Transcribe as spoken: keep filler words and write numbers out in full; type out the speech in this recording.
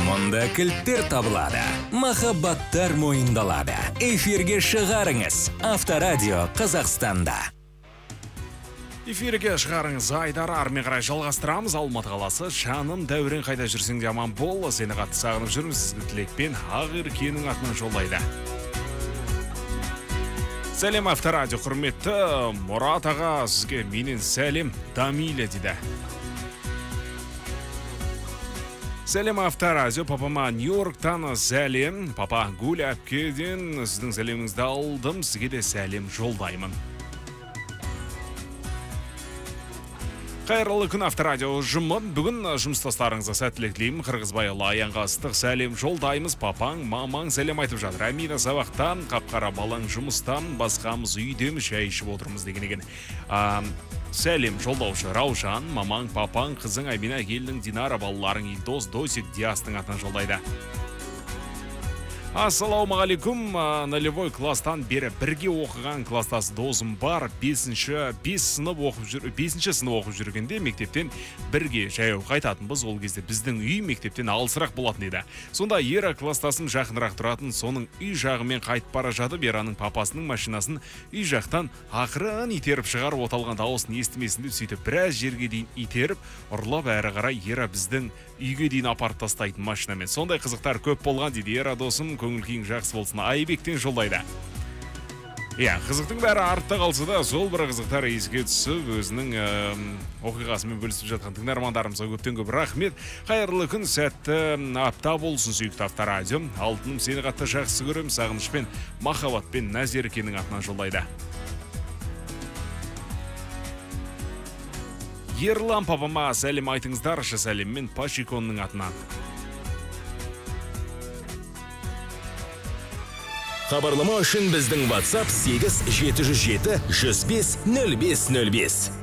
Мұнда кілттер табылады, махаббаттар мойындалады. Эфирге шығарыңыз. Авторадио Қазақстанда. Эфирге шығарыңыз. Айдар армен қарай жалғастырамыз. Алматы қаласы. Жаным Дәурен, қайда жүрсең де аман бол. Сені қатты сағынып жүрмін. Сізді тілекпен Ақеркенің атынан жолдайды. Сәлем Авторадио құрметті Мұрат аға, сізге менен сәлем Дамиля дейді. Сәлем Авторадио, папама Нью-Йорктан сәлем. Папа Гуля әпкеден сіздің сәлеміңізді алдым, сізге де сәлем жолдаймын. Қайырлы күн Авторадио ұжымы. Бүгін жұмыстастарыңызға сәттілік тілеймін. Қырғызбайұлы Аянға ыстық сәлем жолдаймыз. Папаң, мамаң сәлем айтып жатыр. Амина сабақтан, қапқара балаң жұмыстан, басқамыз үйдеміз, шай ішіп отырмыз деген екен. А, сәлем жолдаушы Раушан, мамаң, папаң, қызың Амина, келдің Динара, балаларың Илдос, Досик, Диастың атынан жолдайды. Ассалаумағалейкум, нулевой класстан бері бірге оқыған класстасы досым бар. Бесінші сынып оқып жүр, бесінші сынып оқып жүргенде мектептен бірге жаяу қайтатынбыз. Ол кезде біздің үй мектептен алысырақ болатын еді. Сонда Ера класстасым жақынырақ тұратын, соның үй жағымен қайтып бара жатып, Ераның папасының машинасын үй жақтан ақырын итеріп шығарып, оталған дауысын естімесін деп сөйтіп біраз жерге дейін итеріп, ұрлап әрі қарай Ера біздің үйге дейін апарып тастайтын машинамен. Сондай қызықтар көп болған дейді. Ера досым, көңіл күйің жақсы болсын, Айбектен жолдайды. Иә, қызықтың бәрі артта қалса да, сол бір қызықтар еске түсіп, өзінің ә, оқиғасымен бөлісіп жатқан тыңдармандарымызға көптен көп рахмет. Қайырлы күн, сәтті апта болсын, сүйікті Авторадио. Алтыным, сені қатты жақсы көрем, сағынышпен, махаббатпен Назеркенің атынан жолдайды. Ерлан папама сәлем айтыңыздаршы, сәлеммен Пашиконның атынан. Хабарлама үшін біздің WhatsApp сегіз жеті жүз жеті жүз бес нөл бес нөл бес.